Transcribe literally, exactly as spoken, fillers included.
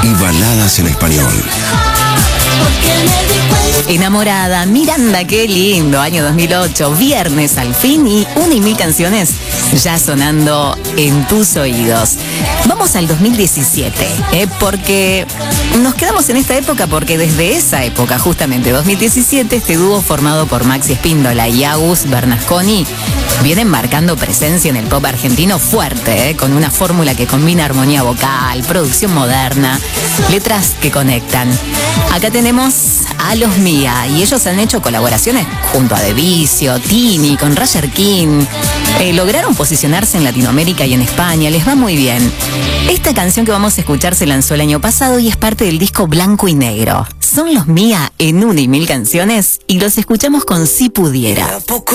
y baladas en español. Enamorada, Miranda, qué lindo, año dos mil ocho, viernes al fin y una y mil canciones ya sonando en tus oídos. Vamos al dos mil diecisiete, ¿eh? Porque nos quedamos en esta época porque desde esa época, justamente dos mil diecisiete, este dúo formado por Maxi Espíndola y Agus Bernasconi vienen marcando presencia en el pop argentino fuerte, ¿eh? Con una fórmula que combina armonía vocal, producción moderna, letras que conectan. Acá tenemos a Los Mía y ellos han hecho colaboraciones junto a De Vicio, Tini, con Roger King. Eh, lograron posicionarse en Latinoamérica y en España, les va muy bien. Esta canción que vamos a escuchar se lanzó el año pasado y es parte del disco Blanco y Negro. Son Los Mía en una y mil canciones y los escuchamos con Si Pudiera. De a poco